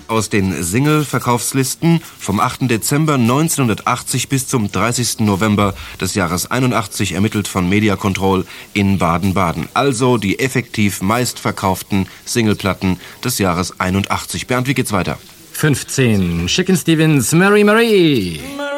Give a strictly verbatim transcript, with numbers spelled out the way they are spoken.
Aus den Single-Verkaufslisten vom achten Dezember neunzehnhundertachtzig bis zum dreißigsten November des Jahres einundachtzig ermittelt von Media Control in Baden-Baden. Also die effektiv meistverkauften Singleplatten des Jahres einundachtzig. Bernd, wie geht's weiter? fünfzehn. Chicken Stevens, Mary Marie.